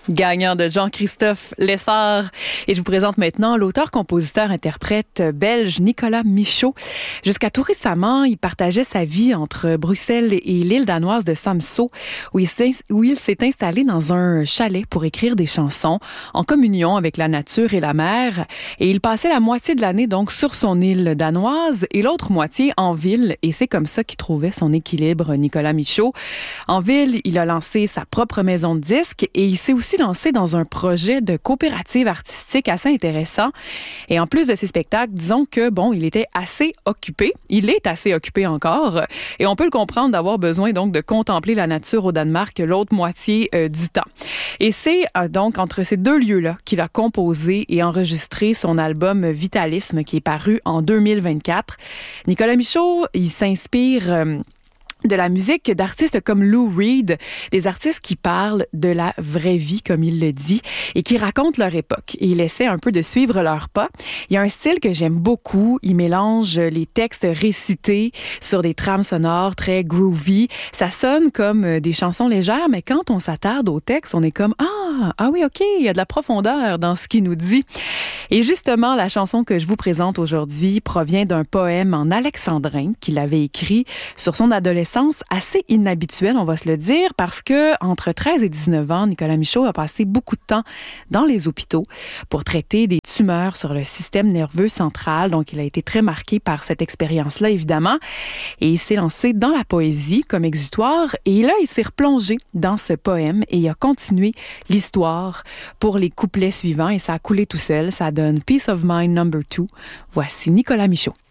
gagnant de Jean-Christophe Lessard. Et je vous présente maintenant l'auteur, compositeur, interprète belge Nicolas Michaud. Jusqu'à tout récemment, il partageait sa vie entre Bruxelles et l'île danoise de Samsø, où il s'est installé dans un chalet pour écrire des chansons en communion avec la nature et la mer. Et il passait la moitié de l'année donc sur son île danoise et l'autre moitié en ville. Et c'est comme ça qu'il trouvait son équilibre, Nicolas Michaud. En ville, il a lancé sa propre maison de disques et il s'est aussi lancé dans un projet de coopérative artistique assez intéressant. Et en plus de ses spectacles, disons que, il était assez occupé. Il est assez occupé encore. Et on peut le comprendre d'avoir besoin donc de contempler la nature au Danemark l'autre moitié du temps. Et c'est donc entre ces deux lieux-là qu'il a composé et enregistré son album Vitalisme qui est paru en 2024. Nicolas Michaud, il s'inspire de la musique d'artistes comme Lou Reed, des artistes qui parlent de la vraie vie, comme il le dit, et qui racontent leur époque. Et il essaie un peu de suivre leurs pas. Il y a un style que j'aime beaucoup. Il mélange les textes récités sur des trames sonores très groovy. Ça sonne comme des chansons légères, mais quand on s'attarde au texte, on est comme « Ah oui, OK, il y a de la profondeur dans ce qu'il nous dit. » Et justement, la chanson que je vous présente aujourd'hui provient d'un poème en alexandrin qu'il avait écrit sur son adolescence assez inhabituelle, on va se le dire, parce que entre 13 et 19 ans, Nicolas Michaud a passé beaucoup de temps dans les hôpitaux pour traiter des tumeurs sur le système nerveux central. Donc, il a été très marqué par cette expérience-là, évidemment. Et il s'est lancé dans la poésie comme exutoire. Et là, il s'est replongé dans ce poème et il a continué l'histoire pour les couplets suivants. Et ça a coulé tout seul. Ça donne Peace of Mind No. 2. Voici Nicolas Michaud.